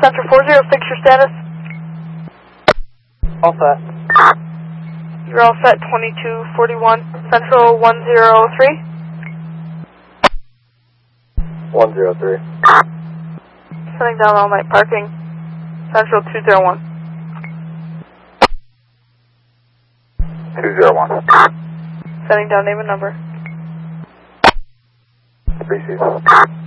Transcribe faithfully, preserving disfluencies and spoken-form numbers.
Central four zero, fix your status. All set. You're all set, twenty-two forty-one. Central one zero three. one zero three. Sending down all night parking. Central two zero one. two zero one. Sending down name and number. Three C.